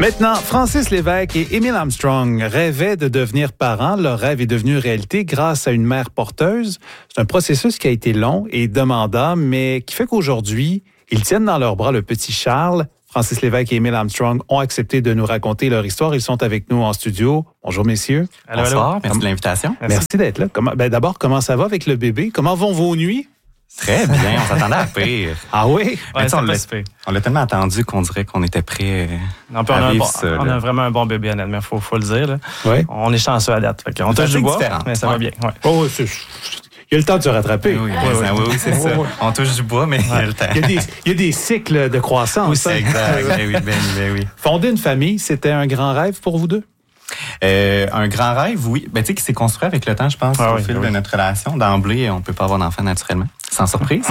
Maintenant, Francis Lévesque et Émile Armstrong rêvaient de devenir parents. Leur rêve est devenu réalité grâce à une mère porteuse. C'est un processus qui a été long et demandant, mais qui fait qu'aujourd'hui, ils tiennent dans leurs bras le petit Charles. Francis Lévesque et Émile Armstrong ont accepté de nous raconter leur histoire. Ils sont avec nous en studio. Bonjour, messieurs. Allô, bonsoir, merci de l'invitation. Merci d'être là. D'abord, comment ça va avec le bébé? Comment vont vos nuits? Très bien, on s'attendait à pire. Ah oui? Ouais, on l'a tellement attendu qu'on dirait qu'on était prêt à vivre ça. On a vraiment un bon bébé, honnêtement, faut le dire. Là. Ouais. On est chanceux à date. On touche du bois, mais ça va bien. Ouais. Oh, il y a le temps de se rattraper. Oui, c'est ça. On touche du bois, mais il y a le temps. Il y a des cycles de croissance. Oui, c'est exact. Oui. Fonder une famille, c'était un grand rêve pour vous deux? Un grand rêve, oui. Tu sais, qui s'est construit avec le temps, je pense, au fil de notre relation. D'emblée, on peut pas avoir d'enfant naturellement, sans surprise.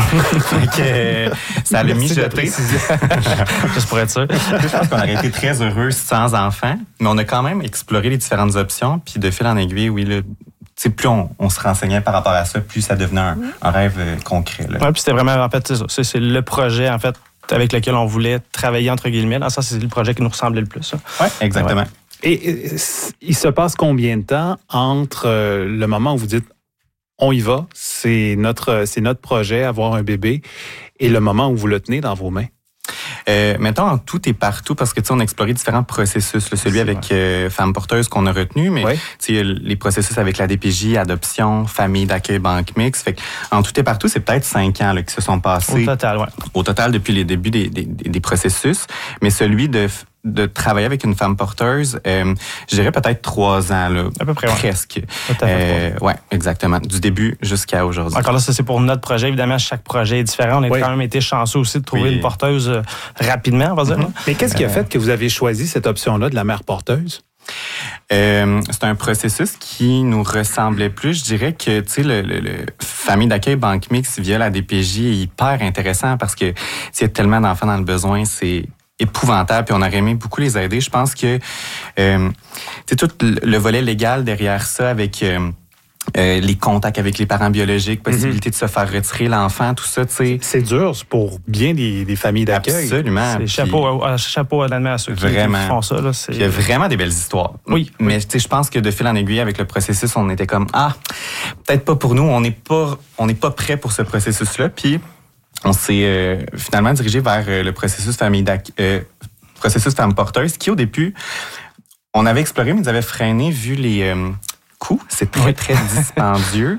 Ça a mijoté. Juste pour être sûr. Je pense qu'on aurait été très heureux sans enfant, mais on a quand même exploré les différentes options. Puis de fil en aiguille, oui, là, plus on se renseignait par rapport à ça, plus ça devenait un rêve concret. Oui, puis c'était vraiment, en fait, c'est ça. C'est le projet, en fait, avec lequel on voulait travailler, entre guillemets. Dans ça, c'est le projet qui nous ressemblait le plus. Oui, exactement. Ouais. Et il se passe combien de temps entre le moment où vous dites on y va, c'est notre projet, avoir un bébé, et le moment où vous le tenez dans vos mains? Mettons en tout et partout, parce que on a exploré différents processus. Là, celui avec femmes porteuses qu'on a retenu, mais les processus avec la DPJ, adoption, famille d'accueil, banque mixte. Fait en tout et partout, c'est peut-être 5 ans là, qui se sont passés. Au total, depuis les débuts des processus. Mais celui de travailler avec une femme porteuse, je dirais peut-être 3 ans, là. À peu près, presque. Ouais, exactement. Du début jusqu'à aujourd'hui. Encore là, ça, c'est pour notre projet. Évidemment, chaque projet est différent. On a quand même été chanceux aussi de trouver une porteuse rapidement, on va dire. Mais qu'est-ce qui a fait que vous avez choisi cette option-là de la mère porteuse? C'est un processus qui nous ressemblait plus. Je dirais que, tu sais, le famille d'accueil banque mixte via la DPJ est hyper intéressant parce que s'il y a tellement d'enfants dans le besoin, c'est épouvantable, puis on aurait aimé beaucoup les aider. Je pense que c'est tout le volet légal derrière ça, avec les contacts avec les parents biologiques, possibilité de se faire retirer l'enfant, tout ça, tu sais. C'est dur pour bien des familles d'accueil. Absolument. C'est chapeau à ceux qui font ça. Là, il y a vraiment des belles histoires. Oui. Mais tu sais, je pense que de fil en aiguille, avec le processus, on était comme, peut-être pas pour nous, on n'est pas prêt pour ce processus-là, puis on s'est finalement dirigé vers le processus processus femme porteuse, qui au début, on avait exploré, mais ils avaient freiné vu les coûts. C'est très, très dispendieux.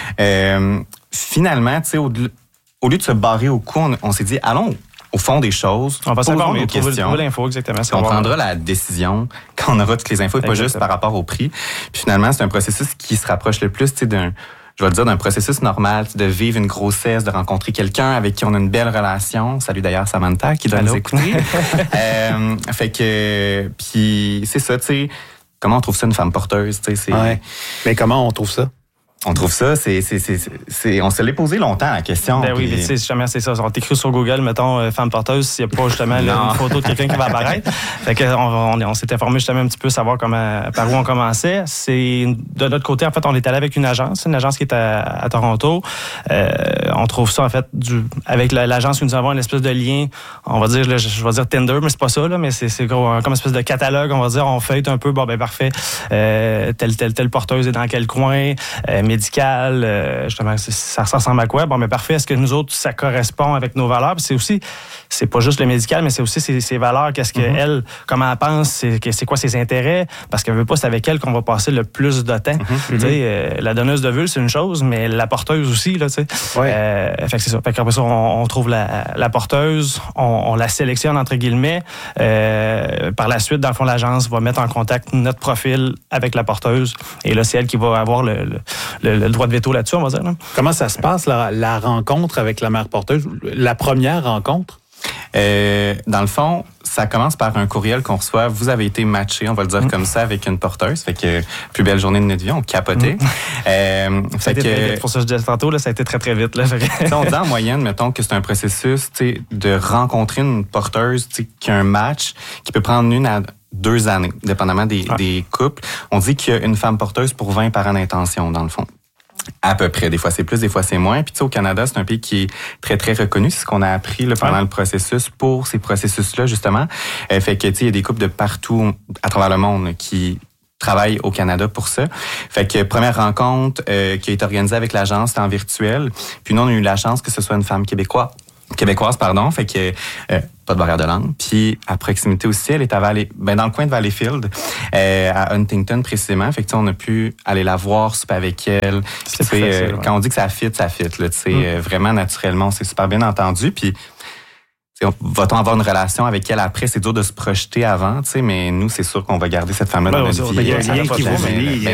Finalement, tu sais, au lieu de se barrer au coût, on s'est dit, allons au fond des choses. On va s'informer, trouver l'info, exactement. On prendra la décision quand on aura toutes les infos, et pas juste par rapport au prix. Puis finalement, c'est un processus qui se rapproche le plus, tu sais, d'un processus normal, de vivre une grossesse, de rencontrer quelqu'un avec qui on a une belle relation. Salut d'ailleurs Samantha qui doit nous écouter. Fait que, puis c'est ça, tu sais, comment on trouve ça une femme porteuse, tu sais, c'est. Mais comment on trouve ça? On trouve ça, on se l'est posé longtemps, la question. Ben oui, mais tu sais, jamais c'est ça. On t'écrit sur Google, mettons, femme porteuse, s'il n'y a pas justement une photo de quelqu'un qui va apparaître. Fait que on s'est informé justement un petit peu, savoir par où on commençait. C'est, de notre côté, en fait, on est allé avec une agence qui est à Toronto. On trouve ça, en fait, avec l'agence où nous avons une espèce de lien, on va dire, je vais dire Tinder, mais c'est pas ça, là, mais c'est comme une espèce de catalogue, on va dire, on feuille un peu, bon, ben parfait, telle porteuse est dans quel coin, médical, justement, ça ressemble à quoi? Bon, mais parfait. Est-ce que nous autres, ça correspond avec nos valeurs? Puis c'est aussi, c'est pas juste le médical, mais c'est aussi ses valeurs. Qu'est-ce qu'elle, comment elle pense? C'est quoi ses intérêts? Parce qu'elle veut pas, c'est avec elle qu'on va passer le plus de temps. Tu sais, la donneuse de vulve, c'est une chose, mais la porteuse aussi, là, tu sais. Fait que c'est ça. Fait qu'après ça, on trouve la porteuse, on la sélectionne, entre guillemets. Par la suite, dans le fond, l'agence va mettre en contact notre profil avec la porteuse. Et là, c'est elle qui va avoir le droit de veto là-dessus, on va dire. Là. Comment ça se passe, la rencontre avec la mère porteuse? La première rencontre? Dans le fond, ça commence par un courriel qu'on reçoit. Vous avez été matché, on va le dire comme ça, avec une porteuse. Fait que plus belle journée de notre vie, on capotait. Ça a été très vite. Pour ça, je disais tantôt, là, ça a été très, très vite. Là. On dit en moyenne, mettons que c'est un processus de rencontrer une porteuse qui a un match qui peut prendre 1 à 2 années, dépendamment des couples. On dit qu'il y a une femme porteuse pour 20 parents d'intention, dans le fond. À peu près. Des fois, c'est plus, des fois, c'est moins. Puis, tu sais, au Canada, c'est un pays qui est très, très reconnu. C'est ce qu'on a appris là, pendant le processus pour ces processus-là, justement. Fait que, tu sais, il y a des couples de partout à travers le monde qui travaillent au Canada pour ça. Fait que première rencontre qui a été organisée avec l'agence, c'était en virtuel. Puis nous, on a eu la chance que ce soit une femme québécoise, fait que pas de barrière de langue. Puis à proximité aussi, elle est à dans le coin de Valleyfield, à Huntington précisément. Fait que on a pu aller la voir, souper avec elle. Puis, quand on dit que ça fit là, tu sais, vraiment naturellement, on s'est super bien entendu. Puis va-t-on avoir une relation avec elle après? C'est dur de se projeter avant, tu sais, mais nous, c'est sûr qu'on va garder cette femme-là dans notre vie. Il y a rien qui vous lie.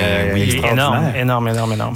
Énorme.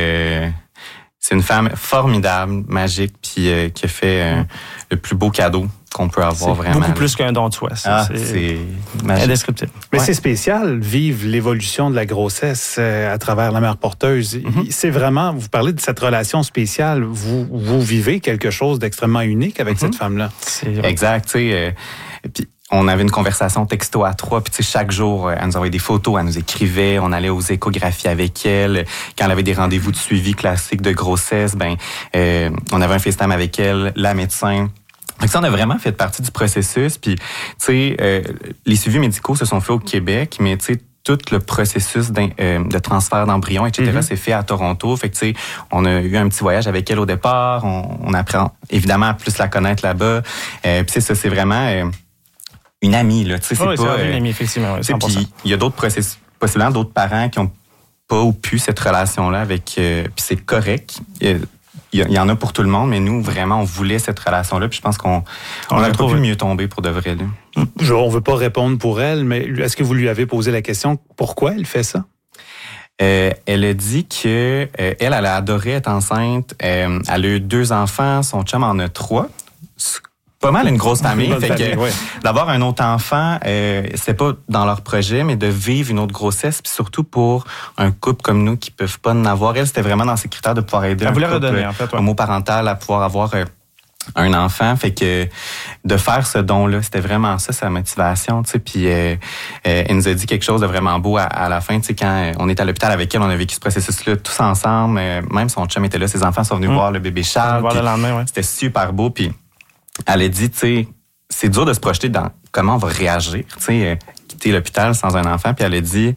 C'est une femme formidable, magique, puis qui a fait le plus beau cadeau qu'on peut avoir vraiment. Beaucoup plus qu'un don de soi. C'est magique. Indescriptible. Mais c'est spécial, vivre l'évolution de la grossesse à travers la mère porteuse. C'est vraiment, vous parlez de cette relation spéciale, vous vivez quelque chose d'extrêmement unique avec cette femme-là. Exact, tu sais. Puis on avait une conversation texto à 3, puis tu sais, chaque jour, elle nous envoyait des photos, elle nous écrivait, on allait aux échographies avec elle. Quand elle avait des rendez-vous de suivi classiques de grossesse, on avait un FaceTime avec elle, la médecin. Donc ça, on a vraiment fait partie du processus. Puis, tu sais, les suivis médicaux se sont faits au Québec, mais tu sais, tout le processus de transfert d'embryon, etc., c'est fait à Toronto. Fait que, tu sais, on a eu un petit voyage avec elle au départ. On apprend évidemment à plus la connaître là-bas. Puis c'est ça, c'est vraiment une amie, là. Tu sais, c'est pas une amie, effectivement. 100%. Puis il y a d'autres processus, possiblement d'autres parents qui ont pas ou pu cette relation-là avec. Puis c'est correct. Il y en a pour tout le monde, mais nous, vraiment, on voulait cette relation-là. Puis je pense qu'on aurait pas pu mieux tomber pour de vrai. Là. On ne veut pas répondre pour elle, mais est-ce que vous lui avez posé la question pourquoi elle fait ça? Elle a dit que elle a adoré être enceinte. Elle a eu 2 enfants, son chum en a 3. Pas mal une grosse famille. D'avoir un autre enfant, c'était pas dans leur projet, mais de vivre une autre grossesse, puis surtout pour un couple comme nous qui peuvent pas en avoir. Elle, c'était vraiment dans ses critères de pouvoir aider un couple homoparental à pouvoir avoir un enfant. Fait que de faire ce don-là, c'était vraiment ça, sa motivation. Tu sais, puis elle nous a dit quelque chose de vraiment beau à la fin. Tu sais, quand on était à l'hôpital avec elle, on a vécu ce processus-là tous ensemble. Même son chum était là, ses enfants sont venus voir le bébé Charles. Le lendemain, C'était super beau. Puis elle a dit, tu sais, c'est dur de se projeter dans comment on va réagir, tu sais, quitter l'hôpital sans un enfant. Puis elle a dit,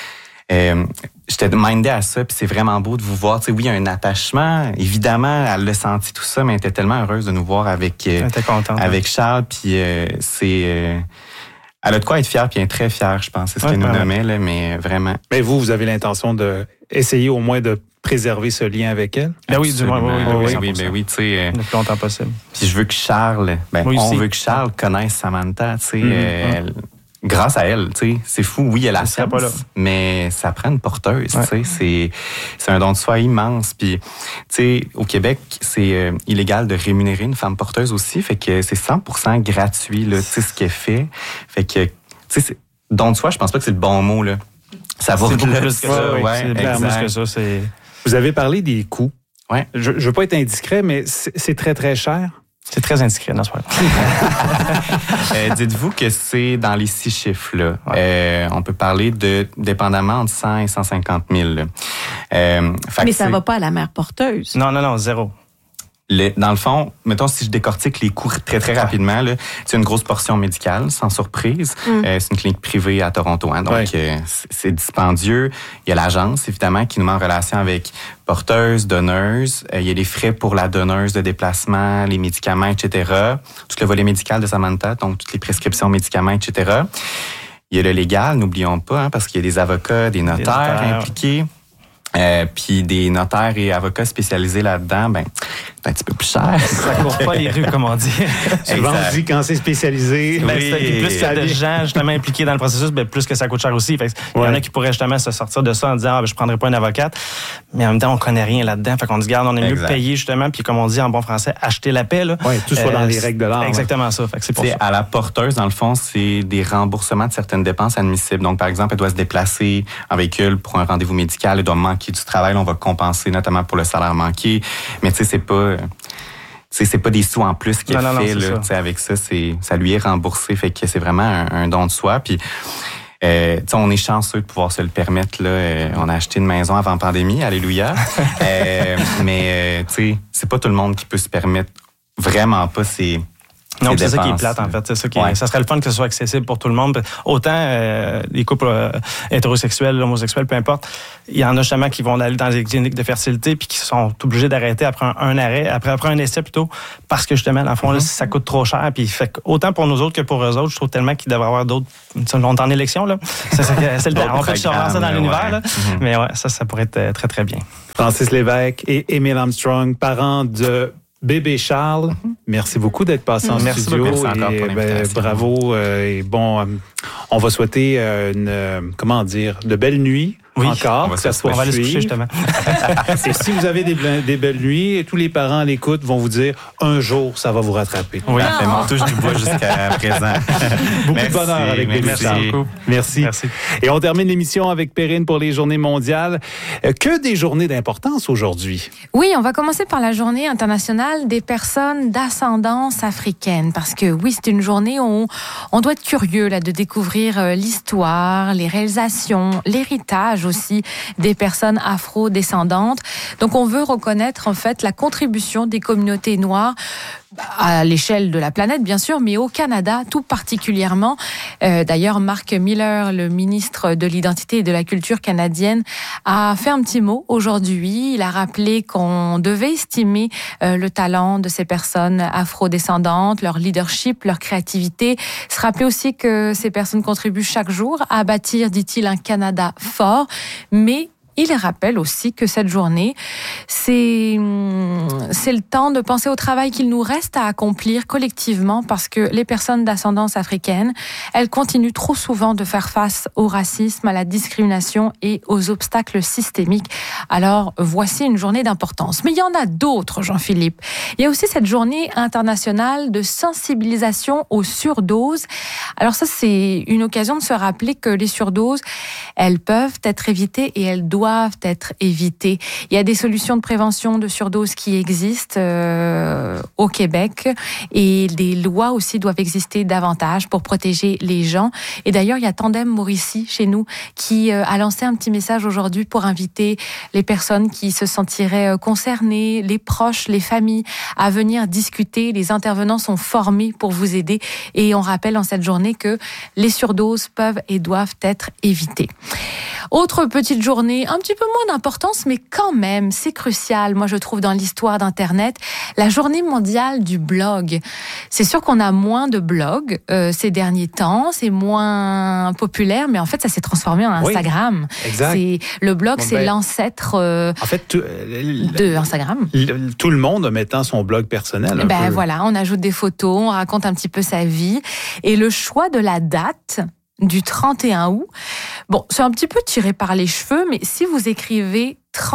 j'étais mindée à ça, puis c'est vraiment beau de vous voir. Tu sais, oui, il y a un attachement. Évidemment, elle l'a senti tout ça, mais elle était tellement heureuse de nous voir avec Charles. Puis elle a de quoi être fière, puis elle est très fière, je pense. C'est ce qu'elle nous nommait, là, mais vraiment. Mais vous avez l'intention de essayer au moins de préserver ce lien avec elle? Oui, du moins, oui, tu sais. Le plus longtemps possible. Puis je veux que Charles, on veut que Charles connaisse Samantha, tu sais, grâce à elle, tu sais. C'est fou, oui, elle a la chance, mais ça prend une porteuse, tu sais. C'est un don de soi immense. Puis, tu sais, au Québec, c'est illégal de rémunérer une femme porteuse aussi, fait que c'est 100% gratuit, là, tu sais, ce qu'elle fait. Fait que, tu sais, don de soi, je pense pas que c'est le bon mot, là. Ça vaut plus que ça. C'est plus que ça, c'est... Vous avez parlé des coûts. Ouais. Je veux pas être indiscret, mais c'est très, très cher. C'est très indiscret, non, c'est pas dites-vous que c'est dans les 6 chiffres, là. On peut parler de, dépendamment, entre 100 et 150 000. Mais ça va pas à la mère porteuse. Non, zéro. Dans le fond, mettons, si je décortique les coûts très, très rapidement, là, c'est une grosse portion médicale, sans surprise. C'est une clinique privée à Toronto, hein, donc c'est dispendieux. Il y a l'agence, évidemment, qui nous met en relation avec porteuse, donneuse. Il y a les frais pour la donneuse de déplacement, les médicaments, etc. Tout le volet médical de Samantha, donc toutes les prescriptions, médicaments, etc. Il y a le légal, n'oublions pas, hein, parce qu'il y a des avocats, des notaires impliqués. Puis des notaires et avocats spécialisés là-dedans, c'est un petit peu plus cher. Ça court pas les rues, comme on dit. Souvent, on dit quand c'est spécialisé. Plus qu'il y a de gens justement impliqués dans le processus, plus que ça coûte cher aussi. Fait il y en a qui pourraient justement se sortir de ça en disant je prendrai pas une avocate, mais en même temps on connaît rien là-dedans. Fait qu'on dit on est mieux payer justement, puis comme on dit en bon français, acheter la paix. Tout soit dans les règles de l'art. Exactement ça. Fait que c'est pour ça. À la porteuse, dans le fond, c'est des remboursements de certaines dépenses admissibles. Donc par exemple, elle doit se déplacer en véhicule pour un rendez-vous médical, elle doit manquer du travail, on va compenser notamment pour le salaire manqué. Mais tu sais, c'est pas des sous en plus qu'elle fait là, avec ça, ça lui est remboursé, fait que c'est vraiment un don de soi. Puis on est chanceux de pouvoir se le permettre. Là, on a acheté une maison avant pandémie, alléluia. Mais c'est pas tout le monde qui peut se permettre vraiment pas ces... Non, c'est ça qui est plate, en fait. C'est ça qui ça serait le fun que ce soit accessible pour tout le monde. Autant les couples hétérosexuels, homosexuels, peu importe, il y en a justement qui vont aller dans les cliniques de fertilité puis qui sont obligés d'arrêter après un essai plutôt, parce que justement, dans le fond, là, ça coûte trop cher. Puis fait autant pour nous autres que pour eux autres, je trouve tellement qu'il devrait y avoir d'autres... On est en élection, là. On peut se relancer dans l'univers, là. Mais ouais, ça pourrait être très, très bien. Francis Lévesque et Émile Armstrong, parents de bébé Charles, merci beaucoup d'être passé en studio. Merci encore pour l'invitation. Bravo. Et bon, on va souhaiter de belles nuits. Oui, encore, on va aller se coucher, justement. Et si vous avez des belles nuits, tous les parents à l'écoute vont vous dire un jour, ça va vous rattraper. Oui, on touche du bois jusqu'à présent. Beaucoup de bonheur avec bébé Charles. Merci. Et on termine l'émission avec Perrine pour les Journées mondiales. Que des journées d'importance aujourd'hui. Oui, on va commencer par la Journée internationale des personnes d'ascendance africaine. Parce que oui, c'est une journée où on doit être curieux là, de découvrir l'histoire, les réalisations, l'héritage aussi des personnes afro-descendantes. Donc, on veut reconnaître en fait la contribution des communautés noires à l'échelle de la planète, bien sûr, mais au Canada, tout particulièrement. D'ailleurs, Mark Miller, le ministre de l'Identité et de la Culture canadienne, a fait un petit mot aujourd'hui. Il a rappelé qu'on devait estimer le talent de ces personnes afro-descendantes, leur leadership, leur créativité. Se rappeler aussi que ces personnes contribuent chaque jour à bâtir, dit-il, un Canada fort, mais il rappelle aussi que cette journée, c'est le temps de penser au travail qu'il nous reste à accomplir collectivement, parce que les personnes d'ascendance africaine, elles continuent trop souvent de faire face au racisme, à la discrimination et aux obstacles systémiques. Alors, voici une journée d'importance. Mais il y en a d'autres, Jean-Philippe. Il y a aussi cette journée internationale de sensibilisation aux surdoses. Alors ça, c'est une occasion de se rappeler que les surdoses, elles peuvent être évitées et elles doivent être évitées. Il y a des solutions de prévention de surdose qui existent au Québec, et des lois aussi doivent exister davantage pour protéger les gens. Et d'ailleurs, il y a Tandem Mauricie chez nous qui a lancé un petit message aujourd'hui pour inviter les personnes qui se sentiraient concernées, les proches, les familles, à venir discuter. Les intervenants sont formés pour vous aider, et on rappelle en cette journée que les surdoses peuvent et doivent être évitées. Autre petite journée, un petit peu moins d'importance, mais quand même, c'est crucial, moi je trouve, dans l'histoire d'Internet, la journée mondiale du blog. C'est sûr qu'on a moins de blogs ces derniers temps, c'est moins populaire, mais en fait, ça s'est transformé en Instagram. Oui, exact. Le blog, c'est l'ancêtre de Instagram. Tout le monde mettant son blog personnel. Voilà, on ajoute des photos, on raconte un petit peu sa vie. Et le choix de la date du 31 août. Bon, c'est un petit peu tiré par les cheveux, mais si vous écrivez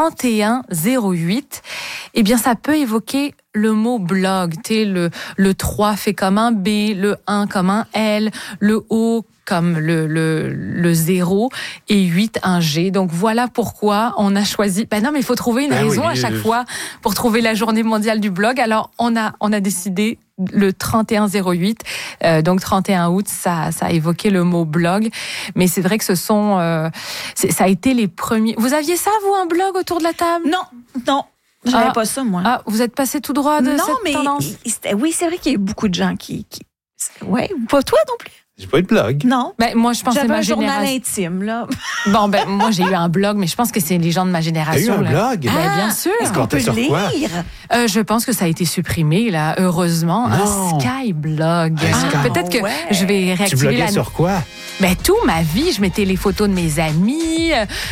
3108, eh bien, ça peut évoquer le mot blog. Le 3 fait comme un B, le 1 comme un L, le O comme le 0 et 8 un G. Donc voilà pourquoi on a choisi. Non, mais il faut trouver une raison à chaque fois pour trouver la journée mondiale du blog. Alors on a décidé le 3108, donc 31 août, ça a évoqué le mot blog. Mais c'est vrai que ça a été les premiers. Vous aviez ça, vous, un blog autour de la table? Non. J'avais pas ça, moi. Ah, vous êtes passé tout droit de cette tendance? Oui, c'est vrai qu'il y a eu beaucoup de gens qui... Ouais, pas toi non plus. J'ai pas eu de blog. Non. Moi, je pense que c'est ma génération. J'avais un journal intime, là. Bon, moi, j'ai eu un blog, mais je pense que c'est les gens de ma génération. T'as eu un blog? Bien sûr. Est-ce qu'on peut lire? Quoi? Je pense que ça a été supprimé, là, heureusement. Non. Un Skyblog. Peut-être que je vais réactiver. Tu bloguais sur quoi? Tout, ma vie. Je mettais les photos de mes amis.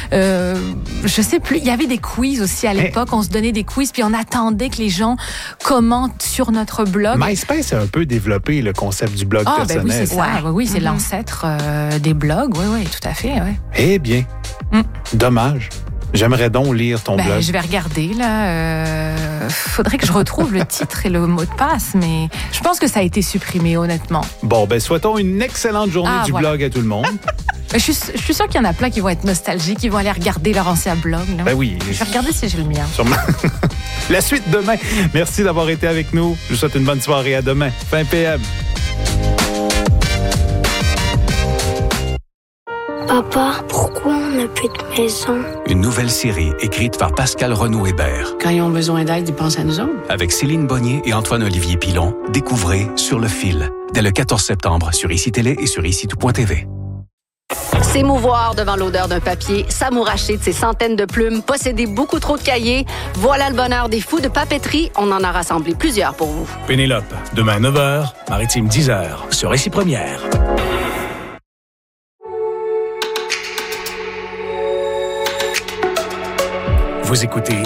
Je sais plus. Il y avait des quiz aussi à l'époque. On se donnait des quiz, puis on attendait que les gens commentent sur notre blog. MySpace a un peu développé le concept du blog personnel. Oui, c'est ça. Oui, c'est l'ancêtre des blogs. Oui, tout à fait. Ouais. Eh bien, dommage. J'aimerais donc lire ton blog. Je vais regarder, là. Faudrait que je retrouve le titre et le mot de passe, mais je pense que ça a été supprimé, honnêtement. Bon, souhaitons une excellente journée du blog à tout le monde. Je suis sûre qu'il y en a plein qui vont être nostalgiques, qui vont aller regarder leur ancien blog. Là. Oui. Je vais regarder si j'ai le mien. Sûrement. La suite demain. Merci d'avoir été avec nous. Je vous souhaite une bonne soirée. À demain. Fin PM. Papa, pourquoi on n'a plus de maison? Une nouvelle série écrite par Pascal Renaud-Hébert. Quand ils ont besoin d'aide, ils pensent à nous autres. Avec Céline Bonnier et Antoine-Olivier Pilon, découvrez Sur le fil, dès le 14 septembre sur ICI Télé et sur ICI-tout.tv. S'émouvoir devant l'odeur d'un papier, s'amouracher de ses centaines de plumes, posséder beaucoup trop de cahiers, voilà le bonheur des fous de papeterie. On en a rassemblé plusieurs pour vous. Pénélope, demain 9h, Maritime 10h, sur ICI Première. Vous écoutez